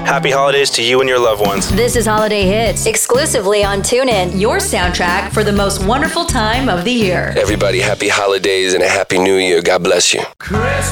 Happy holidays to you and your loved ones. This is Holiday Hits, Exclusively on TuneIn. your soundtrack for the most wonderful time of the year. Everybody, happy holidays and a happy new year. God bless you.